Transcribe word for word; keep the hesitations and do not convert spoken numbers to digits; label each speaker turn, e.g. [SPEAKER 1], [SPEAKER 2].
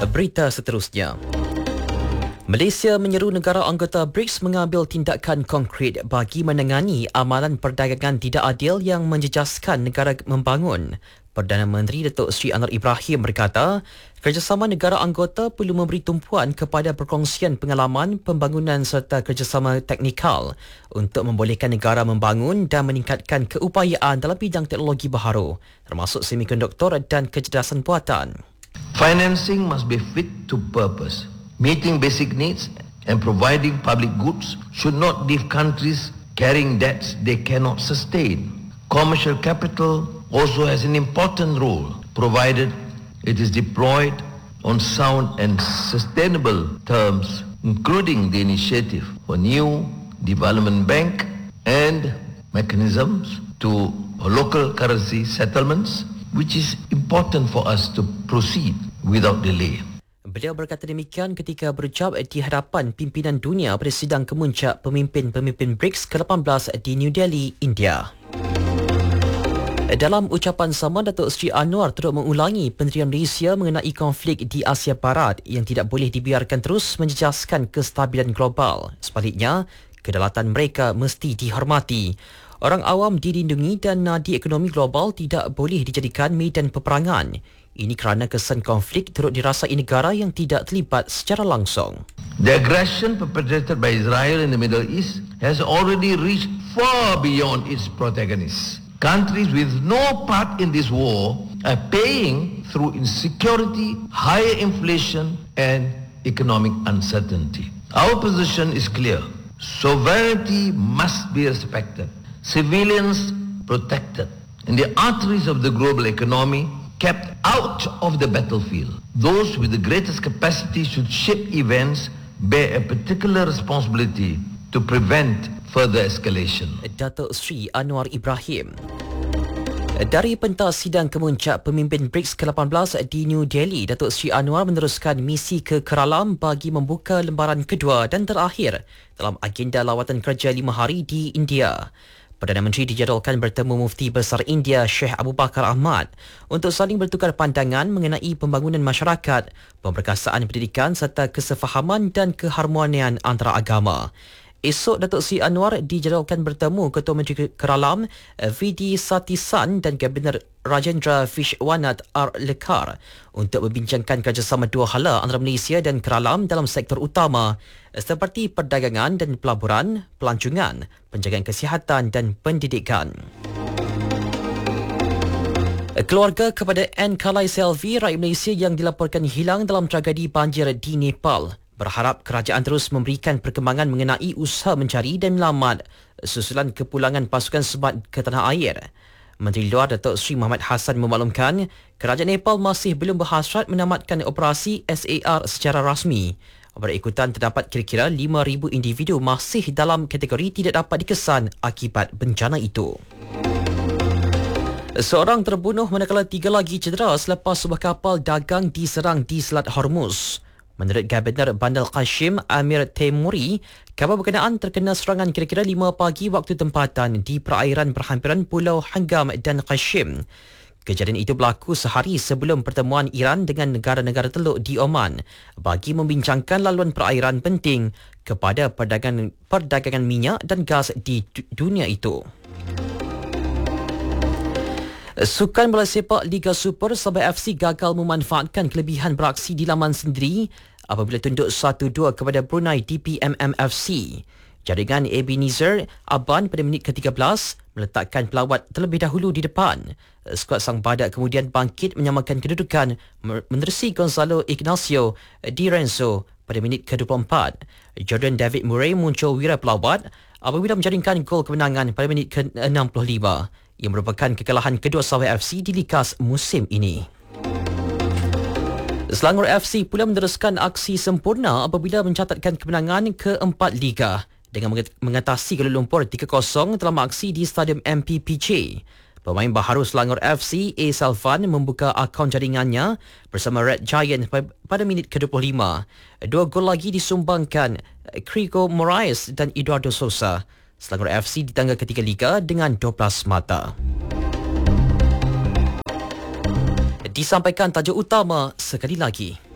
[SPEAKER 1] Berita seterusnya. Malaysia menyeru negara anggota B R I C S mengambil tindakan konkret bagi menangani amalan perdagangan tidak adil yang menjejaskan negara membangun. Perdana Menteri Datuk Seri Anwar Ibrahim berkata, kerjasama negara anggota perlu memberi tumpuan kepada perkongsian pengalaman pembangunan serta kerjasama teknikal untuk membolehkan negara membangun dan meningkatkan keupayaan dalam bidang teknologi baharu, termasuk semikonduktor dan kecerdasan buatan.
[SPEAKER 2] Financing must be fit to purpose. Meeting basic needs and providing public goods should not leave countries carrying debts they cannot sustain. Commercial capital also has an important role, provided it is deployed on sound and sustainable terms, including the initiative for new development bank and mechanisms to local currency settlements, which is important for us to proceed without delay.
[SPEAKER 1] Beliau berkata demikian ketika berucap di hadapan pimpinan dunia pada sidang kemuncak pemimpin-pemimpin B R I C S ke lapan belas di New Delhi, India. Dalam ucapan sama, Datuk Seri Anwar turut mengulangi pendirian Malaysia mengenai konflik di Asia Barat yang tidak boleh dibiarkan terus menjejaskan kestabilan global. Sebaliknya, kedaulatan mereka mesti dihormati. Orang awam dilindungi dan nadi ekonomi global tidak boleh dijadikan medan peperangan. Ini kerana kesan konflik turut dirasai negara yang tidak terlibat secara langsung.
[SPEAKER 2] The aggression perpetrated by Israel in the Middle East has already reached far beyond its protagonists. Countries with no part in this war are paying through insecurity, higher inflation and economic uncertainty. Our position is clear. Sovereignty must be respected, civilians protected, and the arteries of the global economy kept out of the battlefield. Those with the greatest capacity should shape events, bear a particular responsibility to prevent further escalation.
[SPEAKER 1] Datuk Seri Anwar Ibrahim. Dari pentas sidang kemuncak pemimpin B R I C S ke lapan belas di New Delhi, Datuk Seri Anwar meneruskan misi ke Keralam bagi membuka lembaran kedua dan terakhir dalam agenda lawatan kerja lima hari di India. Perdana Menteri dijadualkan bertemu Mufti Besar India Sheikh Abu Bakar Ahmad untuk saling bertukar pandangan mengenai pembangunan masyarakat, pemperkasaan pendidikan serta kesefahaman dan keharmonian antara agama. Esok, Datuk Seri Anwar dijadualkan bertemu Ketua Menteri Keralam V D Satisan dan Kabinet Rajendra Vishwanath Arlekar untuk membincangkan kerjasama dua hala antara Malaysia dan Keralam dalam sektor utama seperti perdagangan dan pelaburan, pelancongan, penjagaan kesihatan dan pendidikan. Keluarga kepada Anne Kalai Selvi, rakyat Malaysia yang dilaporkan hilang dalam tragedi banjir di Nepal, berharap kerajaan terus memberikan perkembangan mengenai usaha mencari dan menyelamat susulan kepulangan pasukan SMART ke tanah air. Menteri Luar Datuk Seri Muhammad Hassan memaklumkan kerajaan Nepal masih belum berhasrat menamatkan operasi S A R secara rasmi. Berikutan terdapat kira-kira lima ribu individu masih dalam kategori tidak dapat dikesan akibat bencana itu. Seorang terbunuh manakala tiga lagi cedera selepas sebuah kapal dagang diserang di Selat Hormuz. Menurut Gubernur Bandar Qasim Amir Temuri, kapal berkenaan terkena serangan kira-kira lima pagi waktu tempatan di perairan berhampiran Pulau Hangam dan Qasim. Kejadian itu berlaku sehari sebelum pertemuan Iran dengan negara-negara Teluk di Oman bagi membincangkan laluan perairan penting kepada perdagangan, perdagangan minyak dan gas di dunia itu. Sukan bola sepak Liga Super, Sabah F C gagal memanfaatkan kelebihan beraksi di laman sendiri apabila tunduk satu dua kepada Brunei D P M M F C. Jaringan Ebenezer Aban pada minit ke tiga belas meletakkan pelawat terlebih dahulu di depan. Skuad Sang Badak kemudian bangkit menyamakan kedudukan menerusi Gonzalo Ignacio Di Renzo pada minit ke dua puluh empat. Jordan David Murray muncul wira pelawat apabila menjaringkan gol kemenangan pada minit ke enam puluh lima. Yang merupakan kekalahan kedua Sabah F C di ligas musim ini. Selangor F C pula meneruskan aksi sempurna apabila mencatatkan kemenangan keempat Liga dengan mengatasi Kuala Lumpur tiga kosong dalam aksi di Stadium M P P J. Pemain baharu Selangor F C, A. Salvan, membuka akaun jaringannya bersama Red Giant pada minit ke dua puluh lima. Dua gol lagi disumbangkan Krigo Moraes dan Eduardo Sosa. Selangor F C di tangga ketiga Liga dengan dua belas mata. Disampaikan tajuk utama sekali lagi.